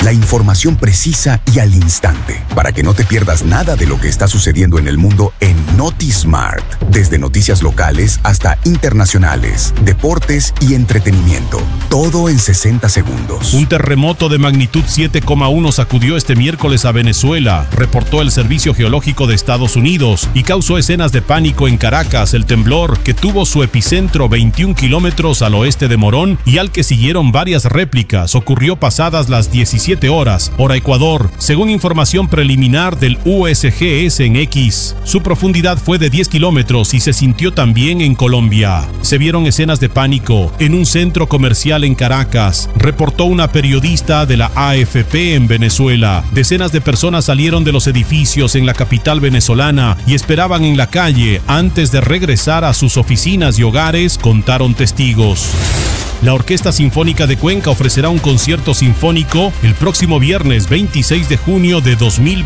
La información precisa y al instante, para que no te pierdas nada de lo que está sucediendo en el mundo en NotiSmart. Desde noticias locales hasta internacionales, deportes y entretenimiento. Todo en 60 segundos. Un terremoto de magnitud 7,1 sacudió este miércoles a Venezuela, reportó el Servicio Geológico de Estados Unidos, y causó escenas de pánico en Caracas. El temblor, que tuvo su epicentro 21 kilómetros al oeste de Morón y al que siguieron varias réplicas, ocurrió pasadas las 17 horas, hora Ecuador, según información preliminar del USGS en X. Su profundidad fue de 10 kilómetros y se sintió también en Colombia. Se vieron escenas de pánico en un centro comercial en Caracas, reportó una periodista de la AFP en Venezuela. Decenas de personas salieron de los edificios en la capital venezolana y esperaban en la calle antes de regresar a sus oficinas y hogares, contaron testigos. La Orquesta Sinfónica de Cuenca ofrecerá un concierto sinfónico el próximo viernes 26 de junio de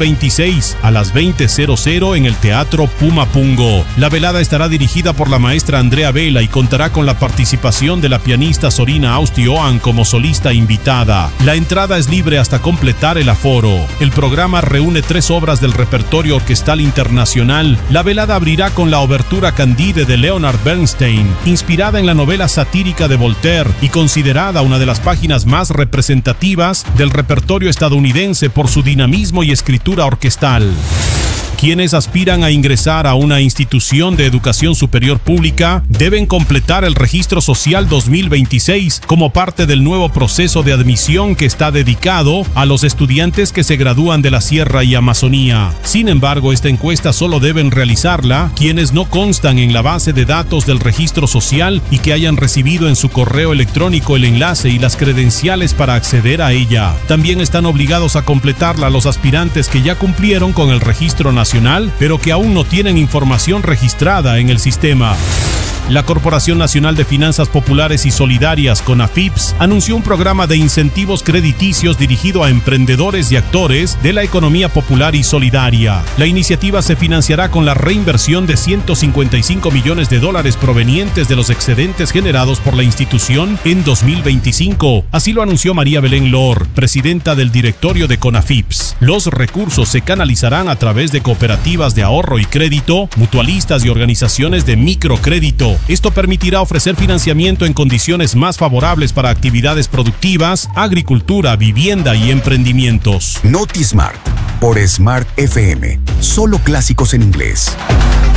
2026 a las 20:00 en el Teatro Pumapungo. La velada estará dirigida por la maestra Andrea Vela y contará con la participación de la pianista Sorina Austioan como solista invitada. La entrada es libre hasta completar el aforo. El programa reúne 3 obras del repertorio orquestal internacional. La velada abrirá con la obertura Candide de Leonard Bernstein, inspirada en la novela satírica de Voltaire y considerada una de las páginas más representativas del repertorio estadounidense por su dinamismo y escritura orquestal. Quienes aspiran a ingresar a una institución de educación superior pública deben completar el Registro Social 2026 como parte del nuevo proceso de admisión que está dedicado a los estudiantes que se gradúan de la Sierra y Amazonía. Sin embargo, esta encuesta solo deben realizarla quienes no constan en la base de datos del Registro Social y que hayan recibido en su correo electrónico el enlace y las credenciales para acceder a ella. También están obligados a completarla los aspirantes que ya cumplieron con el Registro Nacional, pero que aún no tienen información registrada en el sistema. La Corporación Nacional de Finanzas Populares y Solidarias, CONAFIPS, anunció un programa de incentivos crediticios dirigido a emprendedores y actores de la economía popular y solidaria. La iniciativa se financiará con la reinversión de $155 millones provenientes de los excedentes generados por la institución en 2025. Así lo anunció María Belén Lor, presidenta del directorio de CONAFIPS. Los recursos se canalizarán a través de cooperativas de ahorro y crédito, mutualistas y organizaciones de microcrédito. Esto permitirá ofrecer financiamiento en condiciones más favorables para actividades productivas, agricultura, vivienda y emprendimientos. NotiSmart por Smart FM. Solo clásicos en inglés.